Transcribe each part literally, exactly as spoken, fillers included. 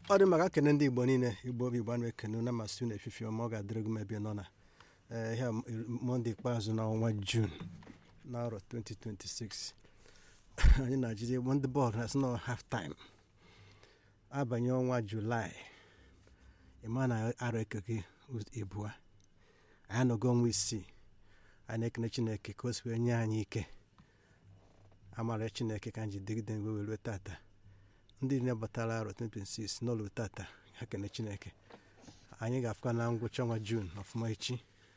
ọ dị maka kene ndị Igbo niile Igbo obi Igbo na-ekene na masị na efifi ọma ọ ga-adịrị gị mebe nọ na ihe Mọnde ikpeazụ n'ọnwa Jun n'arọ twenty twenty-six anyị na-ajide ndị bọọlụ na sno half time abanye ọnwa Julaị ịma na arọ ekeke ibua anyị nọgo ọnwa isii anyị na-ekene Chineke ka o si wee nye anyị ike amara Chineke ka anyị ji dịgide wee were tata ndị na-abatara arọ twenty twenty-six n'ụlọ tata ha kene Chineke anyị ga-afụkwa na ngwụcha ọnwa Jun ọfụma echi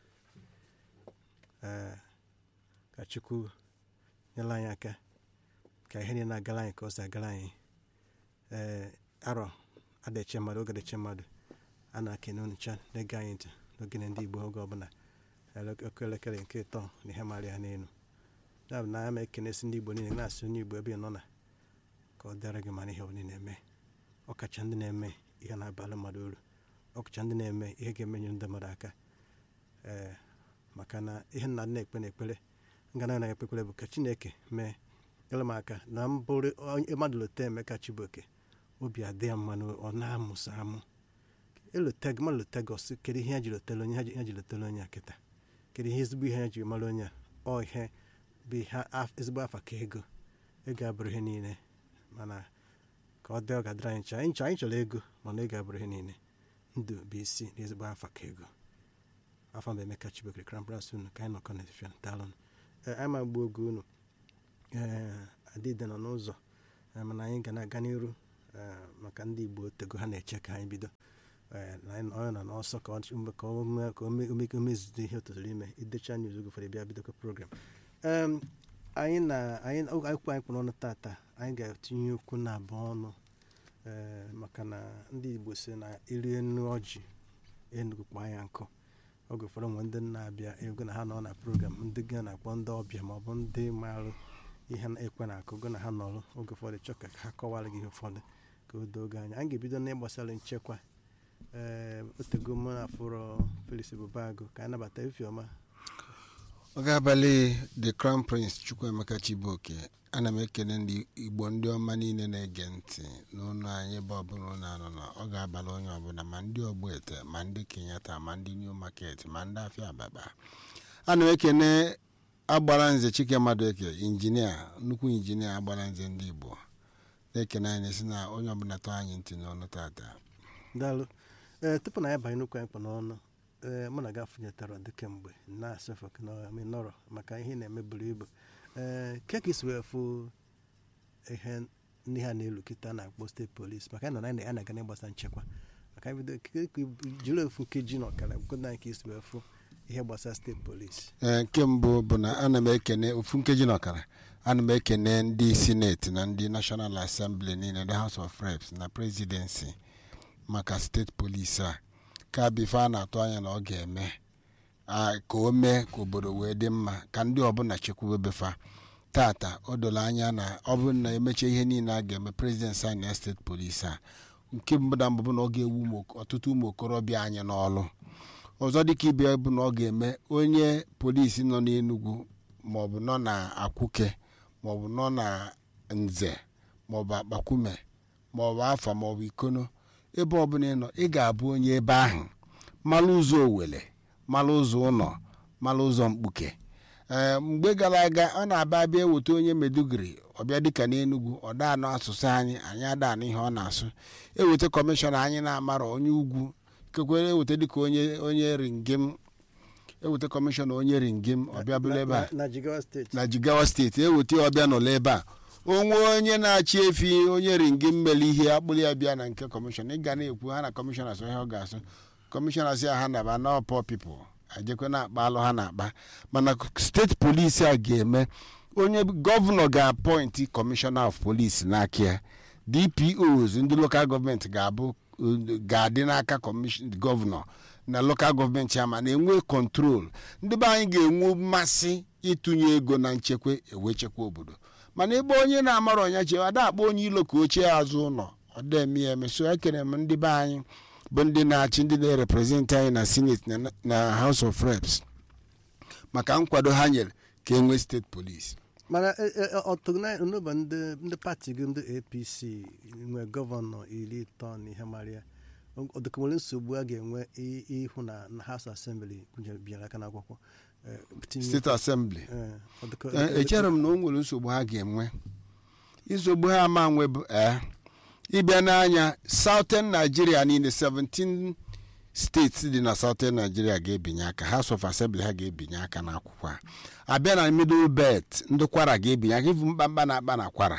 ee ka Chukwu nyere anyị aka ka ihe niile na-agara anyị ka ọ si agara anyị ee arọ adịche mmadụ oge dịche mmadụ a na-akene onụcha na-ege anyị ntị n'ogene ndị Igbo oge ọbụla elekere nke ịtọ na ihe mara ya n'elu ya bụ na ya ma ekenesi ndị Igbo niile na-asị onye Igbo ebe ị nọ na ka ọ dịrị gị mana ihe ọ na-eme ọkacha ndị na-eme ihe na-abalị mmadụ uru ọkacha ndị na-eme ihe ga-emenyere ndị mmadụ aka ee maka na ihe nna na-ekpe n'ekpere ngana na ekpekpere bụ ka Chineke mee nyere m aka na mbụrụ mmadụ lote eme ka Chibuoke obi adị ya mmanụ ọ na-amụsa amụ elote gị mmadụ lote gị ọsị kedu ihe ya ji lotele onye ha ji lotele onye a kịta kedu ihe ezigbo ihe ya ji mara onye a ọ ihe bụ ihe ezigbo afa ka ego ego abụrụ ihe niile mana ka ọ dị ọ ga-adịrị anyị ncha anyị ncha anyị chọrọ ego mana ego abụrụ ihe niile ndụ bụ isi na ezigbo afa ka ego afọ mgbe Emeka Chibuoke Crown Prince unu ka anyị nọkọ na efifia daalụ anyị ma gbuo oge unu ee adịde nọ n'ụzọ mana anyị ga na-aga n'iru maka ndị Igbo otego ha na-eche ka anyị bido onye nọ n'ọsọ ka o mezudo ihe o tozuru ime idecha news oge ụfọdụ bịa bidokwa program anyị na anyị akwụkwọ anyị kpọrọ ọnụ tata anyị ga-etinye okwu na abụọ ọnụ maka na ndị Igbo si na iri enu ọjị Enugu kpọọ ya nkụ oge ụfọdụ nwe ndị na-abịa ego na ha nọ na program ndị ga na-akpọ ndị ọbịa maọbụ ndị marụ ihe na-ekwe na akụgo na ha nọrụ oge ụfọdụ chọ ka ha kọwara gị ihe ụfọdụ ka o doo oge anya anyị ga-ebido n'ịgbasara nchekwa ee otego mụ na afụrọ Felix Ebubeagụ ka anyị nabata Ifeoma oge abalị the Crown Prince Chukwuemeka Chibuoke ana m ekene ndị Igbo ndị ọma niile na-ege ntị n'ụlọ anyị ebe ọbụla ụlọ anọ na ọ ga-abalị onye ọbụla ma ndị Ogbuete ma ndị Kenyatta ma ndị New Market ma ndị Afia Ababa ana m ekene agbara nze Chike Madueke injinia nnukwu injinia agbara nze ndị Igbo na-ekene anyị si na onye ọbụla tọọ anyị ntị n'ọnụ tata daalụ ee tupu na ya banye n'okwu anyị kpọ n'ọnụ ee mụ na gị afụnyetara dị kemgbe na-asịfọ nọrọ maka ihe na-eme buru ibu ee ke ka isi wee fụ ihe ndị ha na-elu kịta na-akpọ steeti polisi maka na anyị na-aga n'ịgbasa nchekwa maka bido jiri ofu nkeji na ọkara goda anyị ka isi wee fụ ihe gbasara steeti polisi ee nke mbụ bụ na ana m ekene ofu nkeji na ọkara ana m ekene ndị sineti na ndị National Assembly niile the House of Reps na presidency maka steeti polisi a ka bife a na-atụ anya na ọ ga-eme ka o mee ka obodo wee dị mma ka ndị ọbụla chekwubebefa tata o doro anya na ọ bụrụ na emeche ihe niile a ga-eme presidency anyị na steeti polisi a nke mbụ na mbụ na ọ ga-ewu ọtụtụ ụmụ okorobịa anyị n'ọlụ ọzọ dịka ibe bụ na ọ ga-eme onye polisi nọ n'Enugu maọbụ nọ na Akwụke maọbụ nọ na Nze maọbụ Akpakume maọbụ Afa maọbụ Ikono ebe ọbụla ị nọ ị ga-abụ onye ebe ahụ malụ ụzọ Owele malụ ụzọ ụnọ malụ ụzọ Mkpuke ee mgbe gara aga ọ na-aba abịa eweta onye Meduguri ọbịa dịka n'Enugu ọ daanụ asụsụ anyị anyị adaanụ ihe ọ na-asụ eweta kọmishọna anyị na-amara onye ugwu kekwere eweta dịka onye onye Ringim eweta kọmishọna onye Ringim ọbịa bụla ebe a na Jigawa steeti eweta ọbịa nọla ebe a onwe onye na-achị efi onye Ringim mere ihe akpụrụ ya bịa na nke kọmishọna ị ga na-ekwu ha na kọmishọna so ihe ọ ga-asụ kọmishọna si ha naba na poor people ajekwe na-akpa alụ ha na-akpa mana steeti polisi a ga-eme onye gọvanọ ga-apọịntị kọmishọna of polisi n'aka ya D P Os ndị lokal gọọmenti ga-abụ ga-adị n'aka gọvanọ na lokal gọọmenti ya ma na-enwe kọntrol ndị be anyị ga-enwe mmasị ịtụnye ego na nchekwa ewechekwa obodo mana ebe onye na-amara ọnya che ada akpọ onye ilo ka ochie azụ ụlọ ọ deme ya eme so ekere m ndị be anyị bụ ndị na-achị ndị na-represent anyị na Senate na House of Reps maka nkwado ha nyere ka enwe steeti polisi mana ọtụgụ n'ụba ndị pati gị ndị A P C nwe gọvanọ iri ịtọ na ihe mara ya ọdụkọmere nsogbu a ga-enwe ihu na House Assembly bịara aka n'akwụkwọ State Assembly echere m na o nwere nsogbu ha ga-enwe nsogbu ha ama nwe bụ ee ịbịa n'anya Southern Nigeria niile seventeen steeti dị na Southern Nigeria ga-ebinye aka House of Assembly ha ga-ebinye aka n'akwụkwọ a abịa na Middle Belt ndị Kwara ga-ebinye aka ifu mkpamkpa na-akpa na Kwara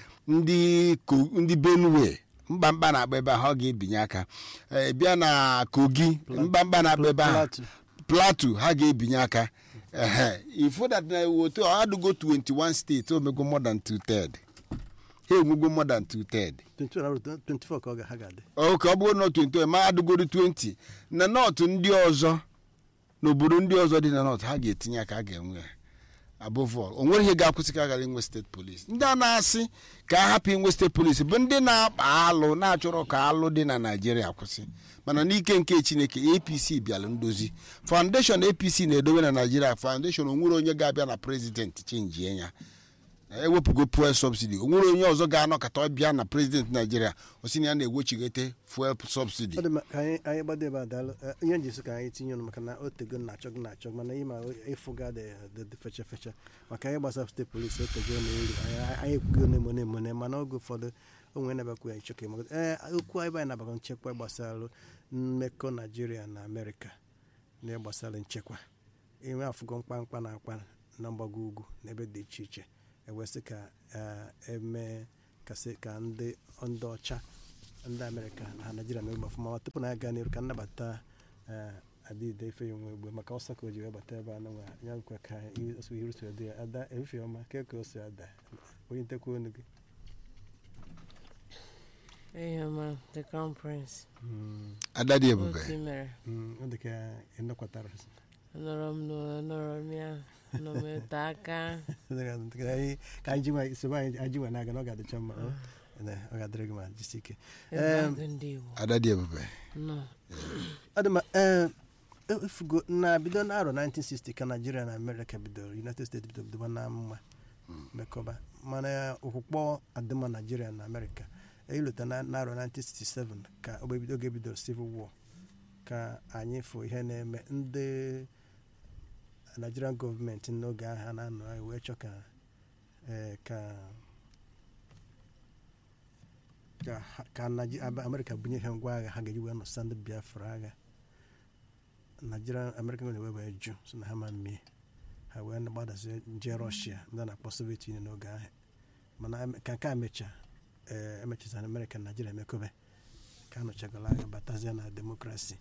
ndị ndị Benue mkpamkpa na-akpa ebe ahụ ọ ga-ebinye aka bịa na Kogi mkpamkpa na-akpa ebe ahụ Plateau ha ga-ebinye aka ehe ifo that na woto adugo twenty-one states omego more than two-thirds ha egwugo more than two-thirds twenty-four ka ọ ha ga-adị oke ọ bụrụ na twenty ma adụgoro twenty na nọọtụ ndị ọzọ n'obodo ndị ọzọ dị na nọọtụ ha ga-etinye aka a ga-enwe ya above all o nwere ihe ga-akwụsị ka a gara inwe steeti polisi ndị a na-asị ka a hapụ inwe steeti polisi bụ ndị na-akpa alụ na-achọrọ ka alụ dị na Naịjirịa kwụsị mana n'ike nke Chineke A P C bịara ndozi foundation A P C na-edobe na Naịjirịa foundation o nwere onye ga-abịa na president chenjie ya ewepụgo fuel subsidy o nwere onye ọzọ ga-anọkọta ọbịa na president Naịjirịa o si na ya na-egwochigote fuel subsidy anyị gbado ebe adalụ ihe njisi ka anyị tinye ọnụ maka na otego na-achọ gị na-achọ mana ịma ịfụga dị fecha fecha maka anyị gbasara steeti polisi otego na-eri anyị ekwugo na-emone emone mana oge ụfọdụ onwe na-abakwu ya ịchọka ịmagodo ee okwu anyị banyị na-abakọ nchekwa gbasara mmekọ Naịjirịa na Amerịka na gbasara nchekwa ime afụgo mkpamkpa na akpa na mgbago ugwu n'ebe dị iche iche ewesị ka eme kasị ka ndị ndị ọcha ndị Amerịka na Naịjirịa mee ọfụma ma tupu na ya gaa n'iru ka nnabata adịde ife ya nwe egbe maka ọsọ ka o ji wee bata ebe a nwa ya nkwa ka iru si dị ya ada efe ọma ka ka o si ada onye ntekwa onu gị Eyama, the Crown Prince. Ada dị ebube. Ọ dị ka ịnọkwatara. Nọrọ m nọrọ m ya nọ m ete aka. Ka anyị nwa isi anyị nwa na-aga na ọ ga-adịcha mma. Ọ ga-adịrị gị ma jisi ike. Ada dị ebube. Ọ dị ma efugo na bido n'arọ nineteen sixty ka Nigeria na America bidoro United States bidoro bido na mma mekọba mana ọkpụkpọ adịma Nigeria na America elota na n'arọ nineteen sixty-seven ka oge bidoro civil war ka anyị fụ ihe na-eme ndị Nigerian gọọmenti n'oge ahụ na-anọ anyị wee chọ ka ka ka America bunye ha ngwa agha ha ga-eji wee nọsa ndị Biafra agha Nigerian American gọọmenti wee wee jụ so na ha ma mmie ha wee gbadazie nje Russia ndị na-akpọ Soviet Union n'oge ahụ mana ka nke a mecha emechazana America na Nigeria emekobe ka anọchagala agha batazie na demokrasi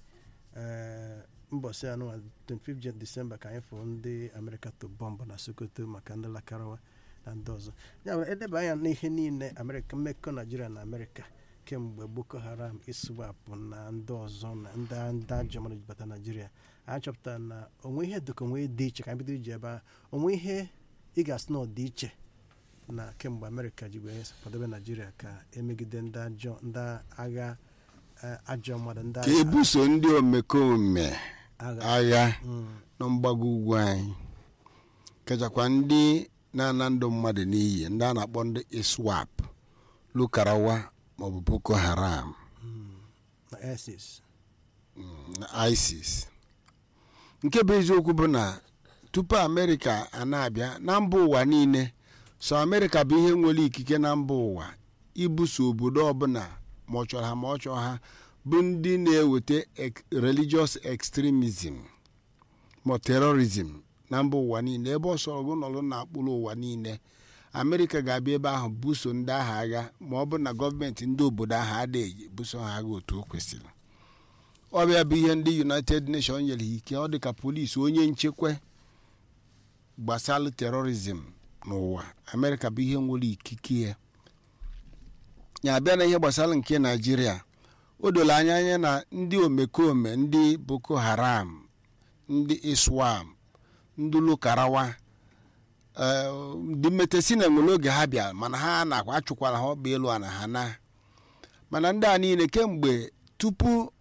mbọsị anụ twenty-fifth December ka anyị fụrụ ndị America to bọmbụ na Sokoto maka ndị Lakarawa na ndị ọzọ ya bụ edeba anya n'ihe niile America mmekọ Nigeria na America kemgbe Boko Haram iswapụ na ndị ọzọ na ndị ndị ajọ mmadụ bata Nigeria anyị chọpụtara na onwe ihe dịka onwe dị iche ka anyị bido iji ebe a onwe ihe ị ga-asị na ọ dị iche na kemgbe America ji wee kwadobe Nigeria ka emegide ndị ajọ ndị agha ajọ mmadụ ndị agha ka ebuso ndị omekome agha na mgbago ugwu anyị kachakwa ndị na-ana ndụ mmadụ n'iyi ndị a na-akpọ ndị ISWAP Lakarawa maọbụ Boko Haram na ISIS na ISIS nke bụ eziokwu bụ na tupu America a na-abịa na mba ụwa niile so America bụ ihe nwere ikike na mba ụwa ibuso obodo ọbụla ma ọ chọrọ ha ma ọ chọrọ ha bụ ndị na-eweta religious extremism ma terrorism na mba ụwa niile ebe ọ sọrọ gụ nọlụ na akpụrụ ụwa niile America ga-abịa ebe ahụ buso ndị agha agha ma ọ bụ na gọọmenti ndị obodo ahụ adịghị buso ha agha otu o kwesịrị ọ bịa bụ ihe ndị United Nations nyere ike ọ dị ka polisi onye nchekwa gbasara terrorism n'ụwa America bụ ihe nwere ikike ya ya abịa na ihe gbasara nke Nigeria o doro anya anya na ndị omekome ndị Boko Haram ndị ISWAP ndị Lakarawa ndị metesi na nwere oge ha bịa mana ha nakwa achụkwara ha ọgba elu ana ha na mana ndị a niile kemgbe tupu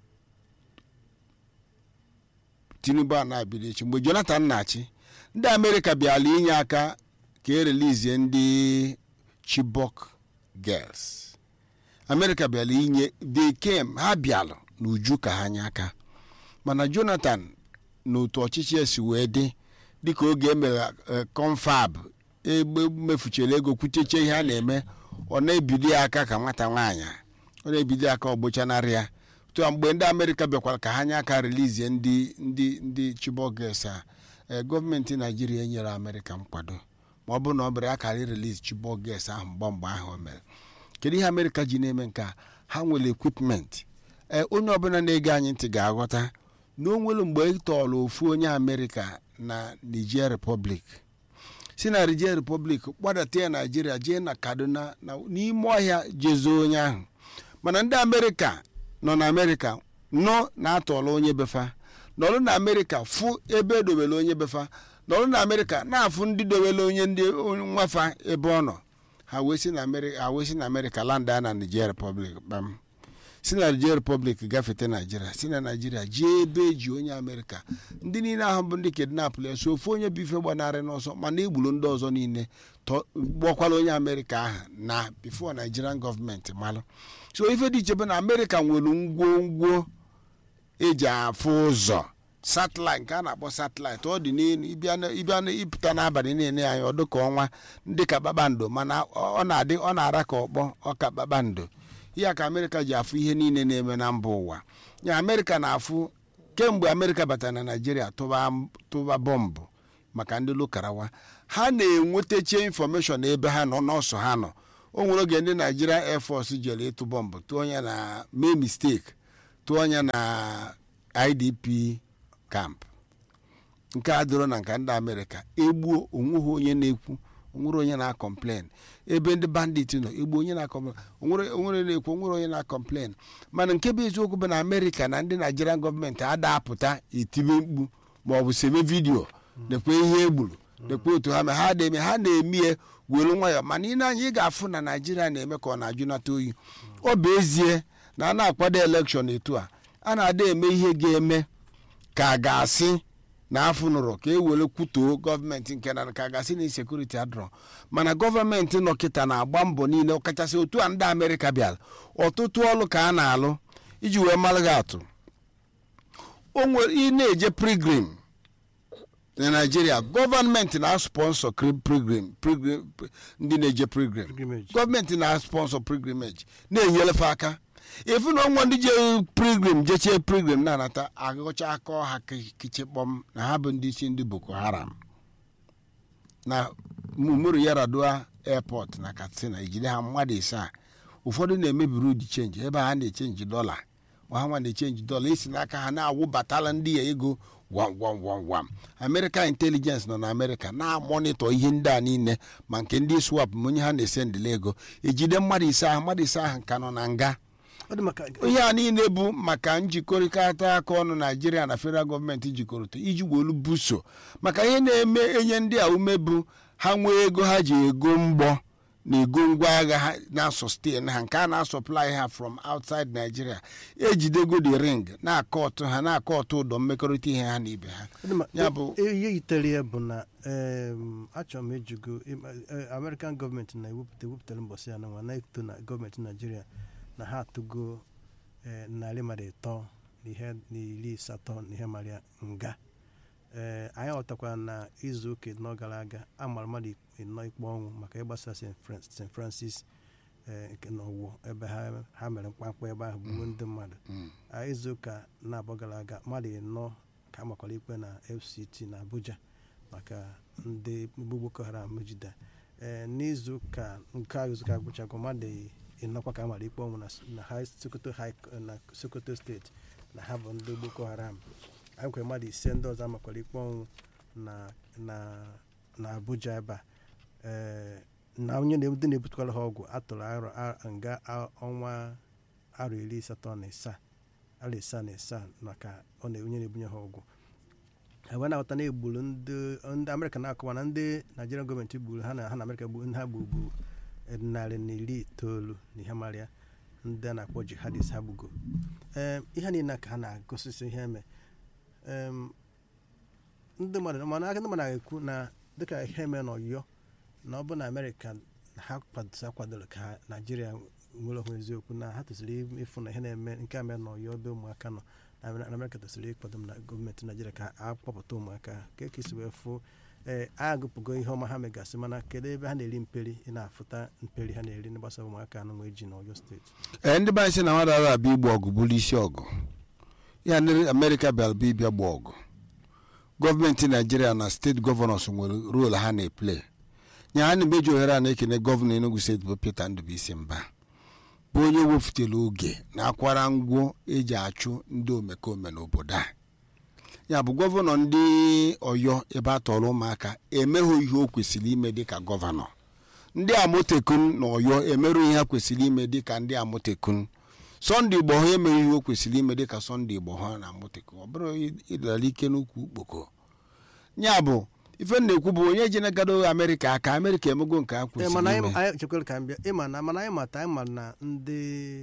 Tinubu na-abịa echi mgbe Jonathan na-achị ndị America bịala inye aka ka e release ndị Chibok girls. America bịala inye they came ha bịalụ n'uju ka ha nye aka mana Jonathan n'otu ọchịchị esi wee dị dịka oge emere confab egbe mefuchara ego kwucheche ihe a na-eme ọ na-ebili aka ka nwata nwaanyị ọ na-ebili aka ọgbụchanarị ya tụọ mgbe ndị America bịakwara ka ha nye aka release ndị ndị ndị Chibok girls a gọọmenti Naijiria nyere America nkwado ma ọ bụ na ọ bụrụ akara release Chibok girls ahụ mgbe mgbe ahụ o mere. Kedu ihe America ji na-eme nke a? Ha nwere equipment. Ee onye ọbụla na-ege anyị ntị ga-aghọta na o nwere mgbe e tọọrọ ofu onye America na Niger Republic si na Niger Republic gbadata ya Nigeria jee na Kaduna na n'ime ọhịa jezo onye ahụ mana ndị America nọ na America nọ na-atọọrọ onye befa nọrụ na America fụ ebe edobere onye befa nọrụ na America na-afụ ndị dobere onye ndị nwafa ebe ọ nọ ha wee si na America ha wee si na America landa na Niger Republic bam si na Niger Republic gafete Nigeria si na Nigeria jee ebe eji onye America ndị niile ahụ bụ ndị kidnapụl so ofu onye bụ ife gbanarị n'ọsọ mana egburu ndị ọzọ niile gbakwala onye America ahụ na before Nigerian government malụ so ife dị iche bụ na America nwere ngwongwo eji afụ ụzọ satellite nke a na-akpọ satellite ọ dị n'elu ịbịa na ịpụta n'abalị na-ene anyị ọdụ ka ọnwa ndị ka kpakpando mana ọ na-adị ọ na-ara ka ọkpọ ọka kpakpando ya ka America ji afụ ihe niile na-eme na mba ụwa ya America na-afụ kemgbe America batara na Nigeria tụba tụba bọmbụ maka ndị lokarawa ha na-enwetache information ebe ha nọ n'ọsọ ha nọ o nwere oge ndị Nigeria Air Force jere ịtụ bọmbụ tụọ onye na mee mistake tụọ onye na I D P camp nke a dịrọ na nke ndị America egbuo onweghị onye na-ekwu onwere onye na-complain ebe ndị bandit nọ egbuo onye na-complain onwere onwere na-ekwu onwere onye na-complain mana nke bụ eziokwu bụ na America na ndị Nigerian gọọmenti adapụta itibe mkpu ma ọ bụ sebe vidio dekwa ihe egburu dekwa otu ha ha na-eme ha na-emie were nwayọ mana ị na-anya ị ga-afụ na Nigeria na-eme ka ọ na-ajụnata oyi ọ bụ ezie na a na-akwado election etu a a na-ada eme ihe ga-eme ka a ga-asị na afọ nụrụ ka e were kwutuo gọọmenti nke na ka a ga-asị na sekuriti adọrọ mana gọọmenti nọ kịta na-agba mbọ niile ọkachasị otu a ndị America bịara ọtụtụ ọlụ ka a na-alụ iji wee mara gị atụ o nwere ị na-eje pilgrim na Nigeria gọọmenti na-sponsor pilgrim ndị na-eje pilgrim gọọmenti na-sponsor pilgrimage na-enyelefe aka ifu na ọnwa ndị je pilgrim jeche pilgrim na-anata agụcha aka ọha kichekpọm na ha bụ ndị isi ndị Boko Haram na Umaru Yar'Adua airport na Katsina ejide ha mmadụ isaa ụfọdụ na-emebiri ụdị chenji ebe ha na-echenji dọla ha nwa na-echenji dọla isi n'aka ha na-awụbatala ndị ya ego wam wam wam wam American intelligence nọ na America na-amonitọ ihe ndị a niile ma nke ndị swap ma onye ha na-esendịla ego ejide mmadụ ise ahụ mmadụ ise ahụ nka nọ na nga ihe a niile bụ maka njikọrịta aka ọnụ Nigeria na federal gọọmenti jikọrịta iji wolu buso maka ihe na-eme enye ndị a ume bụ ha nwee ego ha ji ego mgbọ na ego ngwa agha ha na-sustain ha nke a na-supply ha from outside Nigeria ejidego the ring na-akọ ọtụ ha na-akọ ọtụ ụdọ mmekọrịta ihe ha na ibe ha ya bụ ihe yitere ya bụ na achọrọ m ejugo American gọọmenti na-ewepụta ewepụtara mbọsị ya na nwa na-eto na gọọmenti Nigeria na ha atụgo narị mmadụ ịtọ na iri asatọ na ihe mara nga ee anyị ghọtakwara na izu ụka nọ gara aga a mara mmadụ ịnọ ikpe ọnwụ maka ịgbasa St Francis nke n'ọwụ ebe ha mere mkpamkpa ebe ahụ gbuo ndị mmadụ izu ụka na-abụ gara aga mmadụ ịnọ ka amakwara ikpe na F C T na Abuja maka ndị Boko Haram mejide ee n'izu ụka nke a izu ụka agwụchago mmadụ ịnọkwa ka amara ikpe ọnwụ na Sokoto na Sokoto steeti na ha bụ ndị Boko Haram anyị kwere mmadụ ise ndị ọzọ amakwara ikpe ọnwụ na Abuja ebe a ee na onye ndị na-ebutekwara ha ọgwụ atụrụ arọ nga ọnwa arọ iri asatọ na isaa arọ isaa na isaa maka onye na-ebunye ha ọgwụ ebe na-aghọta na egburu ndị Amerịka na-akọwa na ndị Naijiria gọọmenti gburu ha na ha na Amerịka gburu ha gbugburu narị na iri itoolu na ihe mara ya ndị a na-akpọ jihadis ha gbugo ee ihe niile ka ha na-agosisi ihe eme ndị mmadụ mana aka ndị mmadụ na-ekwu na dịka ihe eme n'Ọyọ na ọ bụ na Amerịka ha kwadoro ka Naijiria nwere onwe eziokwu na ha tosiri ịfụ na ihe na-eme nke a mere na ọyọ ebe ụmụaka nọ na Amerịka tosiri ịkwado na gọọmenti Naijiria ka a kpọpụta ụmụaka ka ka esi wee fụ ee agụpụgo ihe ọma ha megasị mana kedu ebe ha na-eri mperi ị na-afụta mperi ha na-eri n'gbasa ụmụaka anụ nwe ji n'Ọyọ steeti. ee ndị be anyị sị na mmadụ ara abịa igbu ọgụ bụrụ isi ọgụ ya ndị Amerịka bịara bụ ịbịa gba ọgụ gọọmenti Naijiria na steeti gọvanọs nwere roolu ha na-eple nya ha na-emeji ohere a na-ekene gọvanọ Enugu steeti bụ Peter Ndubuisi Mba bụ onye wepụtara oge na akwara ngwo eji achụ ndị omekome n'obodo a ya bụ gọvanọ ndị Ọyọ ebe a tọrọ ụmụaka emeghị ihe o kwesịrị ime dịka gọvanọ ndị Amotekun na Ọyọ emerụ ihe ha kwesịrị ime dịka ndị Amotekun Sunday Igboho emeghị ihe o kwesịrị ime dịka Sunday Igboho na Amotekun ọ bụrụ ịdara ike n'ukwu ukpoko ya bụ ife na-ekwu bụ onye ji nagado Amerịka aka Amerịka emego nke ha kwesịrị ime mana anyị mata anyị ma na ndị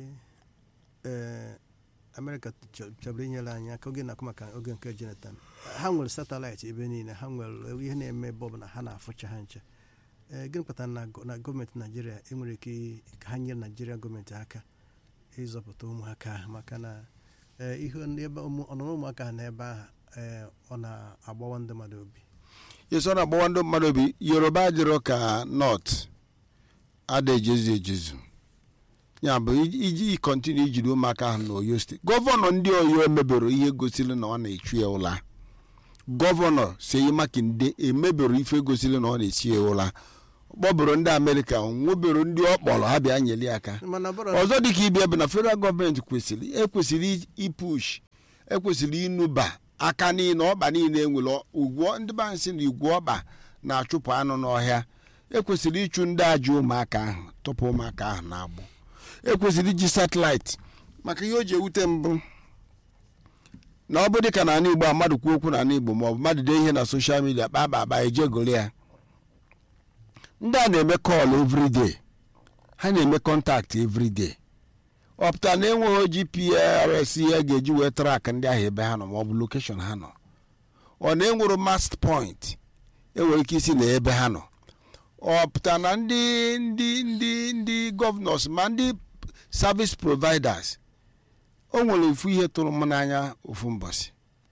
Amerịka chọbụrụ inyere anyị aka oge na-akụ maka oge nke Jonathan ha nwere satelaịtị ebe niile ha nwere ihe na-eme ebe ọbụla ha na-afụcha ha nche gịnị kpatara na gọọmenti Naijiria enwere ike ka ha nyere Naijiria gọọmenti aka ịzọpụta ụmụaka maka na ihe ọnụnụ ụmụaka ha n'ebe ahụ ọ na-agbawa ndị mmadụ obi yeso na-agbawa ndị mmadụ obi Yoruba dịrọ ka North ada ejezu ejezu ya bụ iji kọntinu ijiri ụmụaka ahụ n'Oyo steeti gọvanọ ndị Ọyọ emebere ihe gosiri na ọ na-echu ya ụla gọvanọ Seyi Makinde emebere ife gosiri na ọ na-echi ya ụla kpọbụrụ ndị Amerịka nwebere ndị ọ kpọrọ ha bịa nyeli aka ọzọ dịka ibia bụ na federal gọọmenti kwesịrị ekwesịrị ipush ekwesịrị ịnụba aka niile ọkpa niile enwere ugwu ndị bansị na igwu ọkpa na-achụpụ anụ n'ọhịa ekwesịrị ịchụ ndị ajọ ụmụaka ahụ tụpụ ụmụaka ahụ na-agbụ ekwesịrị iji satịlaịtị maka ihe o ji ewute mbụ na ọ bụ dịka na ala Igbo a mmadụ kwuo okwu na ala Igbo maọbụ mmadụ dee ihe na soshal midia kpa aba aba ejegoro ya ndị a na-eme kọl everyday ha na-eme kọntaktị everyday ọ pụtara na enweghị G P S ya ga-eji wee trak ndị ahụ ebe ha nọ maọbụ lokeshọn ha nọ ọ na-enwero mast point enwere ike isi na ebe ha nọ ọ pụtara na ndị ndị ndị ndị gọvanọs ma ndị service providers o nwere ofu ihe tụrụ m n'anya ofu mbọsị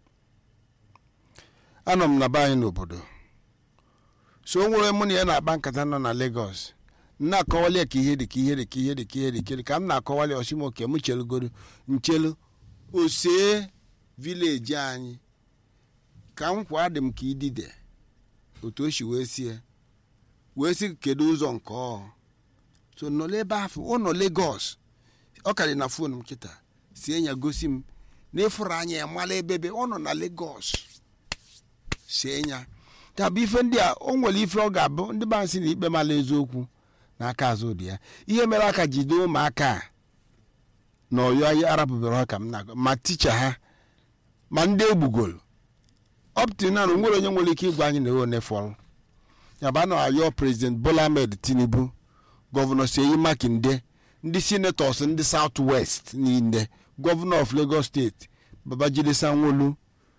anọ m na be anyị n'obodo so o nwere mụ na ya na-akpa nkata nọ na Lagos na-akọwali ka ihe dị ka ihe dị ka ihe dị ka ihe dị ka ka m na-akọwali osimoke m chelugoro nchelu osee vileji anyị ka m kwa dị m ka idide otu o si wee sie wee si kedu ụzọ nke ọ so nọ ebe afọ ụnọ Lagos ọ karị na fon m kịta si enya gosi m n'ịfụrụ anya ya mala ebebe ọ nọ na Lagos si enya tabụ ife ndị a o nwere ife ọ ga-abụ ndị bansị na ikpe mala eziokwu n'aka azụ dị ya ihe mere aka jide ụmụaka na Ọyọ anyị arapụbere ha ka m na-agụ ma ticha ha ma ndị egbugolo ọptina na nwere onye nwere ike ịgwa anyị na one fọrọ ya bụ na ayọ President Bola Ahmed Tinubu gọvanọ Seyi Makinde ndị senators ndị South West niile gọvanọ of Lagos State Babajide Sanwo-Olu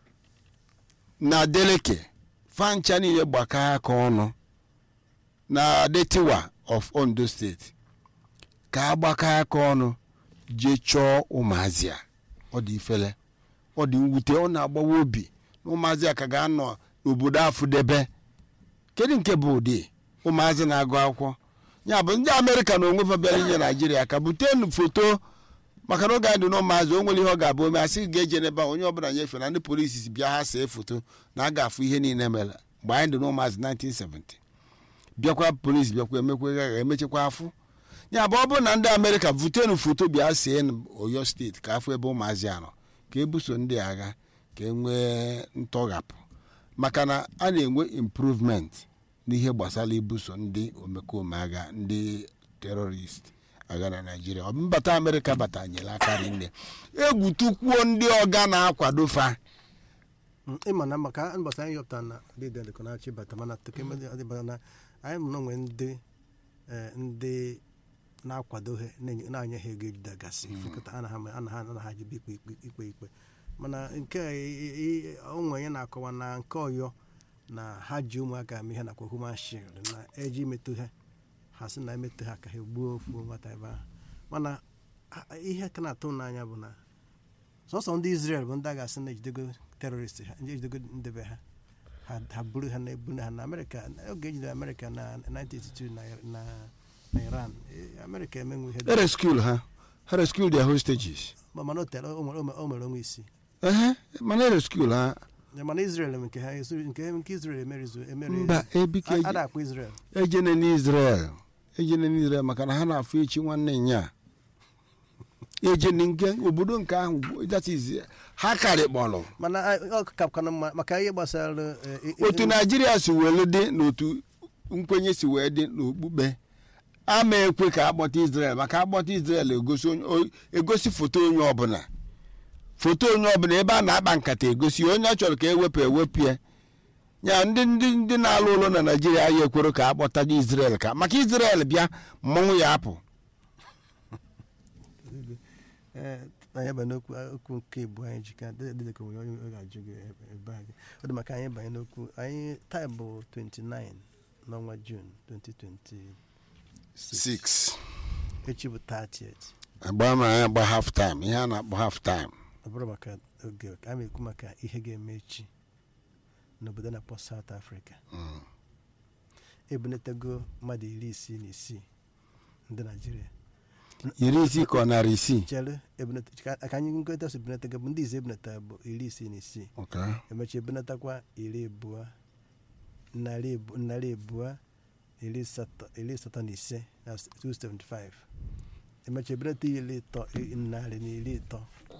na Adeleke fancha niile gbaka aka ọnụ na Adetiwa of Ondo State ka agbaka aka ọnụ jee chọọ ụmụazị a ọ dị ifele ọ dị mwute ọ na-agbawa obi na ụmụazị a ka ga-anọ n'obodo afụdebe kedu nke bụ ụdị ụmụazị na-agụ akwụkwọ ya bụ ndị Amerịka na onwe fa bịara inye Naijiria ka butenu foto maka na oge anyị dị na ụmụazị o nwere ihe ọ ga-abụ ome asị ga-eje n'ebe onye ọbụla nyefere na ndị polisi bịa ha see foto na a ga-afụ ihe niile mere mgbe anyị dị na ụmụazị nineteen seventy bịakwa polisi bịakwa emekwa gaga emechekwa afụ ya bụ ọ bụrụ na ndị Amerịka vutenu foto bịa see Oyo steeti ka afọ ebe ụmụazị anọ ka ebuso ndị agha ka e nwee ntọghapụ maka na a na-enwe improvement n'ihe gbasara ibuso ndị omekome agha ndị terrorist agha na Naịjirịa ọ mbata Amerịka bata nyere aka rinne egwu tukwuo ndị ọga na-akwado fa ịma na maka mbọsị anyị yọpụta na ndị delikonachi bata mana tekemedịbata na anyị mụ n'onwe ndị ndị na-akwado ha na-anye ha ego ejidagasị fekọta anaha jibe ikpe ikpe ikpe mana nke onwe onye na-akọwa na nke Ọyọ na ha ji ụmụaka ma ihe nakwa human shield na eji imetụ ha ha sị na emetụ ha ka ha gbuo ofu nwata ebe ahụ mana ihe ka na-atụ n'anya bụ na sọsọ ndị Israel bụ ndị a ga-asị na ejidego terrorist ha ejidego ndebe ha ha buru ha na eburu ha na Amerịka oge ejidere Amerịka na nineteen eighty-two na na Iran Amerịka emenwe ihe rescue ha ha rescue their hostages mana o tere o mere onwe isi ehe mana rescue ha mana Israel nke ha nke nke Israel emerizu emeri mba ebike a na-akpọ Israel ejene n'Israel ejene n'Israel maka na ha na-afụ echi nwanne nya ejene nke obodo nke ahụ that is ha karị kpọrọ mana ọ kapkana maka ihe gbasara otu Naijiria si wee dị n'otu nkwenye si wee dị n'okpukpe ama ekwe ka agbata Israel maka agbata Israel egosi egosi foto onye ọbụla foto onye ọbụla ebe a na-akpa nkata egosi onye ọ chọrọ ka ewepụ ewepụ ya ya ndị ndị ndị na-alụ ụlọ na Naijiria ya ekwere ka agbata Israel ka maka Israel bịa mmọnwụ ya apụ anyị banye n'okwu okwu nke Igbo anyị ji ka dedeka onye onye ọ ga-ajụ gị ebe anyị ọ dị maka anyị banye n'okwu anyị taa bụ twenty-nine n'ọnwa June twenty twenty-six echi bụ thirtieth agba ma anyị agba half time ihe a na-akpọ half time ọ bụrụ maka oge a na-ekwu maka ihe ga-eme echi n'obodo na-akpọ South Africa ebunetego mmadụ iri isii na isii ndị Naịjirịa iri isii ka ọ narị isii chere ka anyị nketa si ebunetego bụ ndị izi ebuneta bụ iri isii na isii emechi ebunetakwa iri abụọ narị abụọ iri asatọ na ise na two seventy-five emechi ebuneta iri ịtọ narị na iri ịtọ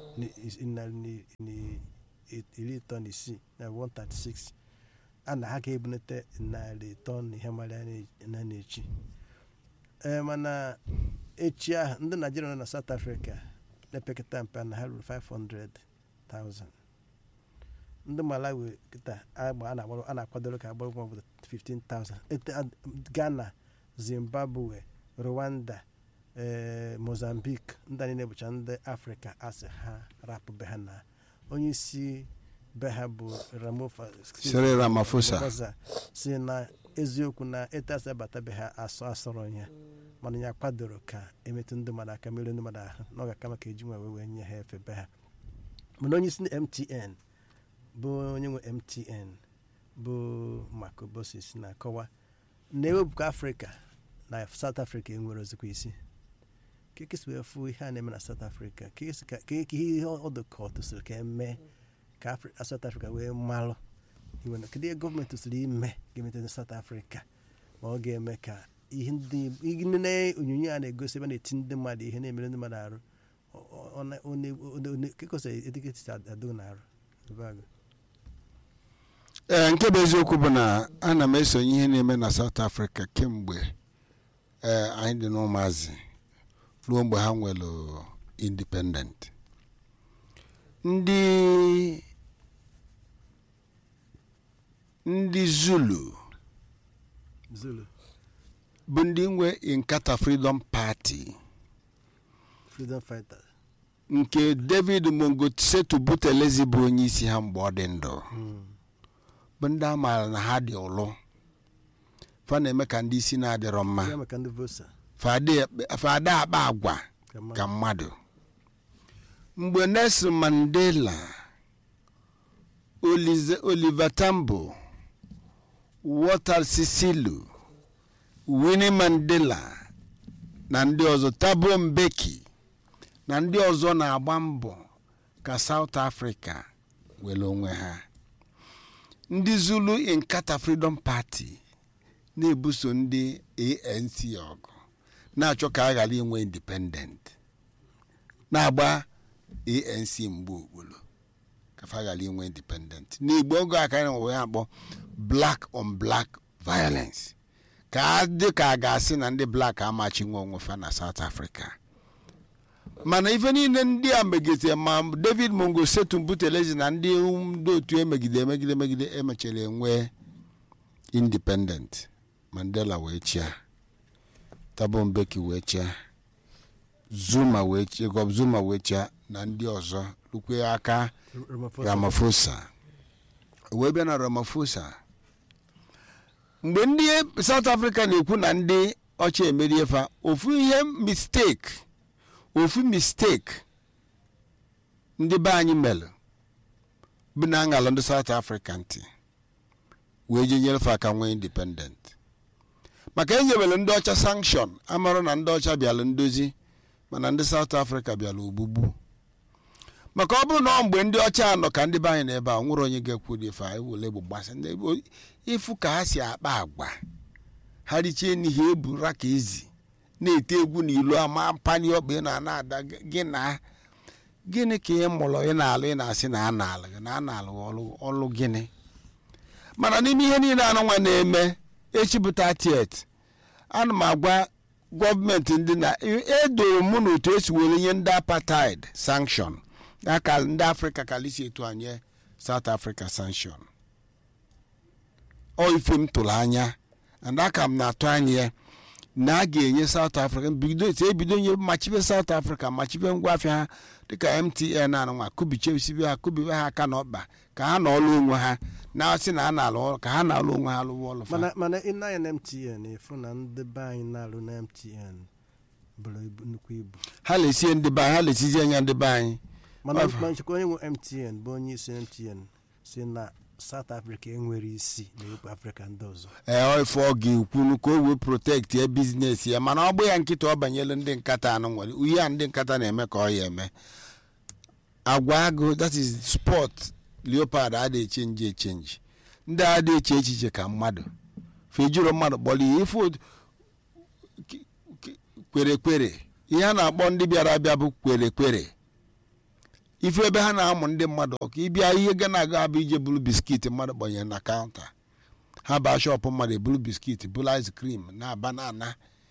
iri ịtọ na isii na one thirty-six a na ha ka ebunete narị ịtọ na ihe mara na na-echi ee mana echi ahụ ndị Naijiria nọ na South Africa na-epekata mpe na ha ruru five hundred thousand ndị Malawi kịta a na-akwadoro ka agbara obodo fifteen thousand Ghana, Zimbabwe, Rwanda, Mozambique ndị anyị na-ebucha ndị Afrịka asị ha rapụbe ha na onye isi be ha bụ Cyril Ramaphosa si na eziokwu na etasị abatabe ha asọ asọrọ ya mana ya kwadoro ka emetụ ndị mmadụ aka mere ndị mmadụ ahụ na ọ ga-aka maka eji nwa wee nye ha efe be ha mana onye isi M T N bụ onye nwe M T N bụ Marco Bossis na-akọwa na-ewepụka Afrịka na South Africa enwere ozikwa isi ka ekesi wee fụ ihe a na-eme na South Africa ka ihe ọdụ ka ọ tụsịrị ka eme ka South Africa wee malụ kedu ihe gọọmenti tụsịrị ime ga-emete na South Africa ma ọ ga-eme ka ihe ndị onyonyo a na-egosi ebe na-eti ndị mmadụ ihe na-emere ndị mmadụ arụ kekosa etiketi adụ na arụ ee nke bụ eziokwu bụ na ana m esonye ihe na-eme na South Africa kemgbe ee anyị dị n'ụmụazị ruo mgbe ha nwere independent ndị ndị Zulu Zulu bụ ndị nwe Inkatha Freedom Party Freedom Fighters nke David Mongosetu Buthelezi bụ onye isi ha mgbe ọ dị ndụ bụ ndị a maara na ha dị ụlọ fa na-eme ka ndị isi na-adịrọ mma fada akpa agwa ka mmadụ mgbe Nelson Mandela, Oliver Tambo, Walter Sisulu, Winnie Mandela na ndị ọzọ, Thabo Mbeki na ndị ọzọ na-agba mbọ ka South Africa were onwe ha. Ndị Zulu Inkatha Freedom Party na-ebuso ndị A N C ọgụ na-achọ ka a ghara inwe independent, na-agba A N C mgbe okpolo ka fa ghara inwe independent. N'Igbo oge aka na wee akpọ black on black violence, ka dị ka a ga-asị na ndị black amachi nwe onwe fa na South Africa. Mana ife niile ndị a megide ma David Mongosetu Buthelezi na ndị ndị otu emegide emegide emegide emechara enwe independent. Mandela wee chia, Thabo Mbeki wee chia, Zuma wee chia, Jacob Zuma wee chia na ndị ọzọ lukwe aka Ramaphosa. Wee bịa na Ramaphosa mgbe ndị South Africa na-ekwu na ndị ọcha emerie fa ofu ihe mistake ofu mistake ndị be anyị mere bụ na aṅalụ ndị South Africa ntị wee je nyere fa aka nwee independent maka enyewere ndị ọcha sanction amarụ na ndị ọcha bịalụ ndozi mana ndị South Africa bịalụ ogbugbu maka ọ bụrụ na mgbe ndị ọcha anọ ka ndị be anyị n'ebe a nwere onye ga-ekwu dị fa ewele bụ gbasa ndị ifu ka ha si akpa agwa ha richie n'ihe ebura ka ezi na-ete egwu n'ilu ama mpani ọkpa ị na-ana ada gị na gịnị ka ị mụrụ ị na-alụ ị na-asị na a na-alụ gị na a na-alụ ọlụ gịnị mana n'ime ihe niile anụnwa na-eme echi bụ thirtieth ana m agwa gọọmenti ndị na edoro mụ na otu esi were nye ndị apartheid sanction aka ndị Afrịka kalisi etu anyị South Africa sanction ọ ife m tụrụ anya and aka m na-atụ anya na a ga-enye South Africa bido eti ebido nye machibe South Africa machibe ngwaafịa ha dịka M T N anụnwa kubichesibe ha kubibe ha aka n'ọkpa ka ha na ọlụ onwe ha na-asị na ha na-alụ ka ha na-alụ onwe ha alụwa ọlụ mana mana ị na-anya na M T N ịfụ na ndị be anyị na-alụ na M T N bụrụ nnukwu ibu ha lesie ndị be anyị ha lesizie anya ndị be anyị mana nchekwa onye nwe M T N bụ onye isi M T N si na South Africa enwere isi n'Europe Africa ndị ọzọ ee ife ọ ga-ekwu ka o wee protect ya biznes ya mana ọ bụ ya nkịta ọ banyere ndị nkata anụ nwere uhe a ndị nkata na-eme ka ọ ya eme agwa agụ that is sport leopard adị echenji echenji ndị adị eche echiche ka mmadụ fejuru mmadụ kpọrọ ihe ife kwere kwere ihe a na-akpọ ndị bịara abịa bụ kwere kwere ife ebe ha na-amụ ndị mmadụ ọka ịbịa ihe ga na-aga abụ ije bulu biskit mmadụ gbanyere na kaụnta ha baa shọpụ mmadụ ebulu biskit bulu ice cream na banana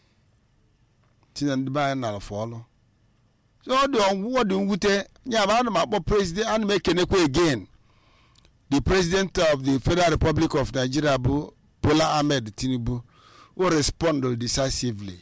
tinye ndị be anyị na-alụfụ ọlụ ọ dị ọgwụgwọ dị mwute ya bụ ana m akpọ president ana m ekenekwa again the president of the Federal Republic of Nigeria bụ Bola Ahmed Tinubu who responded decisively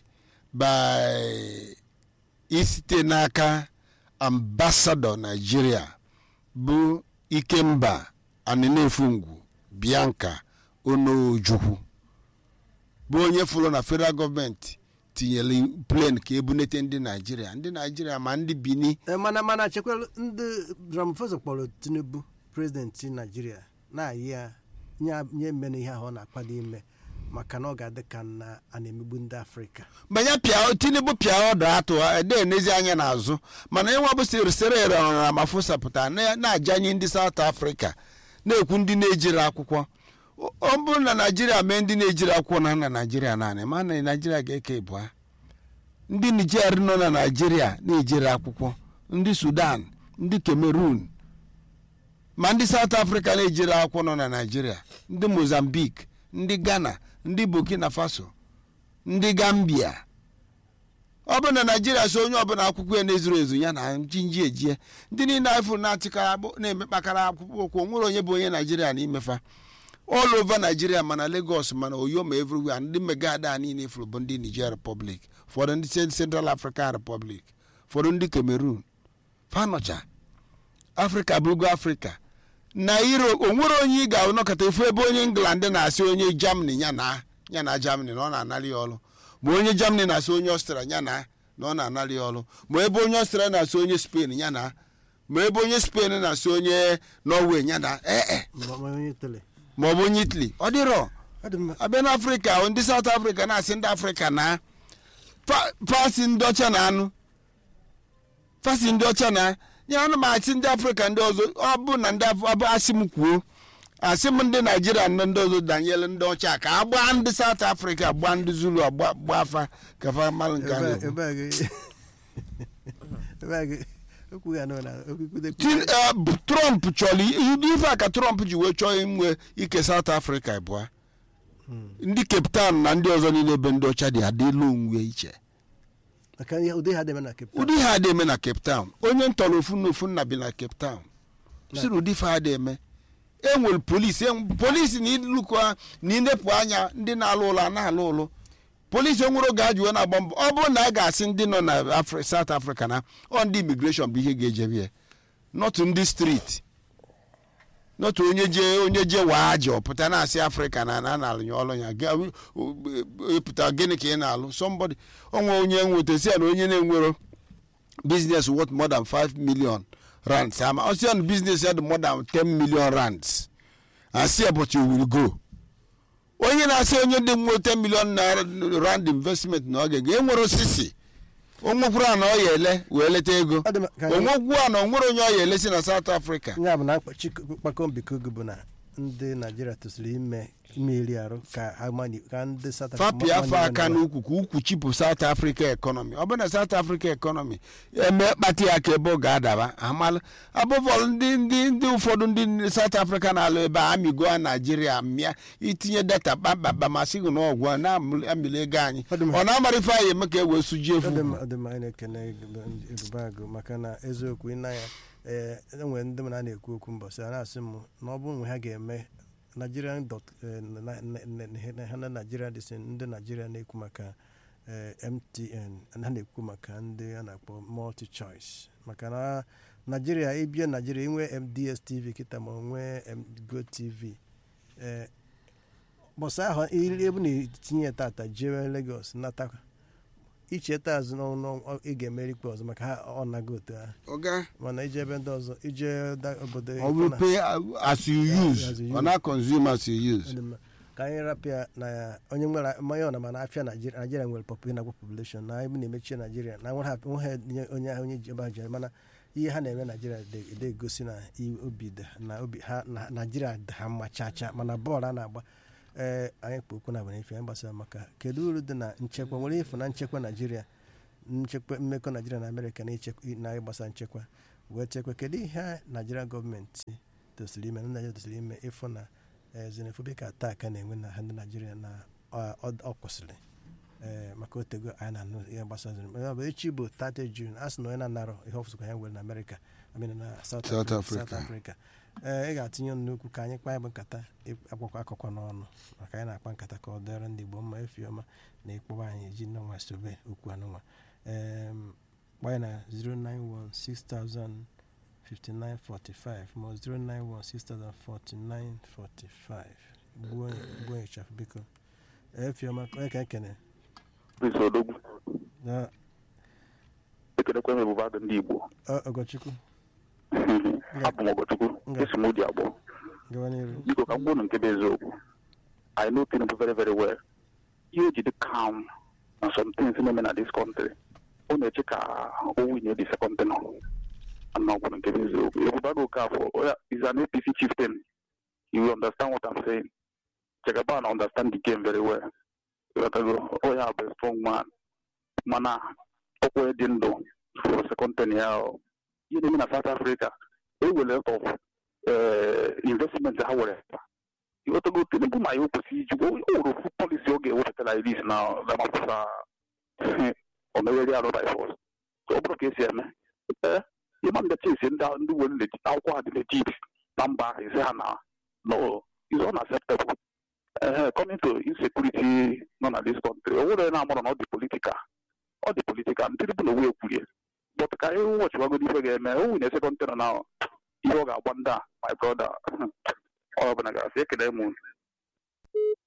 by isite n'aka ambassador Nigeria bụ Ikemba Aninefungu Bianca Onoojukwu bụ onye fụrụ na federal gọọmenti tinyere plane ka ebunete ndị Nigeria ndị Nigeria ma ndị Bini mana mana chekwala ndị Ramaphosa kpọrọ Tinubu president Nigeria na-ayị ya nye mene ihe ahụ na-akpado ime maka na ọ ga-adị ka na a na-emegbu ndị Afrịka banya pịa Tinubu pịa ọdụ atụ ede n'ezi anya n'azụ mana enwe bụ siri sere Ramaphosa pụta na-ajanye ndị South Africa na-ekwu ndị na-ejiri akwụkwọ ọ bụrụ na Nigeria mee ndị na-ejiri akwụkwọ na na Nigeria naanị ma na Nigeria ga-eke ịbụa ndị Niger nọ na Nigeria na-ejiri akwụkwọ ndị Sudan ndị Cameroon ma ndị South Africa na-ejiri akwụkwọ nọ na Nigeria ndị Mozambique ndị Ghana ndị Burkina Faso ndị Gambia ọ bụ na Nigeria so onye ọbụla akwụkwọ ya na-ezuru ezu ya na njinji ejie ndị niile afọ na-achịkara na-emekpakara akwụkwọ okwu nwere onye bụ onye Nigeria n'imefa all over Nigeria mana Lagos mana Oyo ma everywhere ndị megada niile ifuru bụ ndị Niger Republic for ndị Central African Republic for ndị Cameroon fanocha Africa bụgo Africa na Europe onwere onye ị ga-anọkọta efu ebe onye England na-asị onye Germany ya na ya na Germany na ọ na-anarị ọrụ ma onye Germany na-asị onye Austria ya na na ọ na-anarị ọrụ ma ebe onye Austria na-asị onye Spain ya na ma ebe onye Spain na-asị onye Norway ya na eh eh ma ọ bụ onye Italy ọ dịrọ abịa n'Afrịka ndị South Africa na-asị ndị Afrịka na fasi ndị ọcha na anụ fasi ndị ọcha na ya anụ ma asị ndị Afrịka ndị ọzọ ọ bụ na ndị abụ asị m kwuo asị m ndị Nigeria na ndị ọzọ danyere ndị ọcha ka agba ndị South Africa gba ndị Zulu agba afa ka fa malụ nke Trump chọrọ ife a ka Trump ji wee chọọ inwe ike South Africa bụa ndị Cape Town na ndị ọzọ niile ebe ndị ọcha dị adịla onwe iche ụdị ha dị eme na Cape Town onye ntọrọ ofu na ofu nna bi na Cape Town siri ụdị ife ha dị eme enwere polisi polisi na ilukwa na inepụ anya ndị na-alụ ụlọ na-alụ ụlọ polisi onwere oge ajụwe na-agba mbọ ọ bụrụ na a ga-asị ndị nọ na South Africa na ọ ndị immigration bụ ihe ga-ejebe ya not ndị street not onye je onye je wajo pụta na asị Africa na na alụ ya ọlụ ya pụta gịnị ka ị na-alụ somebody onwe onye nweta si na onye na-enwero business worth more than five million rands ama o si na business had more than ten million rands asị but you will go onye na-asị onye dị nwe ten million naira rand investment na oge ga-enwere osisi onwekwuru na ọ ya ele wee leta ego onwegwu na onwere onye ọ ya ele si na South Africa ya bụ na mkpakọ mbikọ gị bụ na ndị Nigeria tosiri ime mmiri arụ ka amani ka ndị South Africa fapi afọ aka n'ukwu ka ukwu chipụ South Africa economy ọ bụ na South Africa economy eme kpati aka ebe ọ ga-adaba amalụ abụvọl ndị ndị ndị ụfọdụ ndị South Africa na-alụ ebe a amigo a Nigeria mịa itinye data kpamkpamkpa ma sị na ọgwụ na-amịlị ego anyị ọ na-amarịfe anyị eme ka e wee sujie efu maka na eziokwu ịna ya ee enwere ndị mana na-ekwu okwu mbọsị a na-asị m na ọ bụrụ nwe ha ga-eme Nigerian dot ha na Nigeria dịsị ndị Nigeria na-ekwu maka M T N ha na-ekwu maka ndị a na-akpọ multi choice maka na Nigeria ibie Nigeria inwe M D S T V kịta ma nwee Go T V ee bọsa ahụ ebe na-etinye tata jewe Lagos nata icheta azụ n'ọnụ ị ga-emerikpe ọzọ maka ha ọ nago otu ahụ mana ije ebe ndị ọzọ ije obodo ọ bụ pay as you use ọ na consume as you use ka anyị rapịa na onye nwere mmanya ọna mana afịa Nigeria Nigeria nwere population na ebe na-emechi Nigeria na nwere onye ahụ onye ji ebe ahụ mana ihe ha na-eme Nigeria na-egosi na obi na obi ha na Nigeria dị ha mma chacha mana bọọlụ a na-agba ee anyị kpokwu na abana ife anyị gbasara maka kedu uru dị na nchekwa nwere ifu na nchekwa Nigeria nchekwa mmekọ Nigeria na America na ịgbasa nchekwa wee chekwa kedu ihe Nigeria gọọmenti tosiri ime na Nigeria tosiri ime ịfụ na xenophobic attack na-enwe na ndị Nigeria na ọ kwụsịrị ee maka otego anyị na-anụ ihe gbasara ọ bụ echi bụ thirty June a sị na onye na-anarọ ihe ọfụsụkwa ya nwere na America amịna na South Africa ee ị ga-atinye ọnụ n'okwu ka anyị kpaa bụ nkata akwụkwọ akụkọ n'ọnụ maka anyị na-akpa nkata ka ọ dịrị ndị Igbo mma efi ọma na ịkpọba anyị eji nnọnwa sobe okwu anụnwa ee gbanye na zero nine one six thousand fifty-nine forty-five ma zero nine one six thousand forty-nine forty-five gbuo ịchafụ biko efi ọma onye ka ekene ekenekwe m Ebubagụ ndị Igbo Ogochukwu abụ m Ogochukwu esi m ụdị abụọ biko ka m gwụnụ nke bụ eziokwu I know Tinubu very very well ihe eji dị calm na some things na-eme na this country ọ na-eche ka o winye the second term ana gwụnụ nke bụ eziokwu Ebubagụ Okafor is an A P C chieftain. You will understand what I'm saying. Jagaban understand the game very well. Oh yeah, a strong man. Mana okwe dindo for second ten year. You know in South Africa, they will lot of uh, investments however. You have to go to the my opposite. You go oh policy okay what like this now. The mapasa on the way out by force. So okay, see me. Eh, you man the chase and down the world. How quite the jeep number is now. No, it's unacceptable. Uh, coming to insecurity, none of this country. Over there, I'm not the political. Or the political, I'm telling you, we're clear. But can you watch what we do again? Oh, in a second now, you got wonder, my brother. Oh, I'm going to say,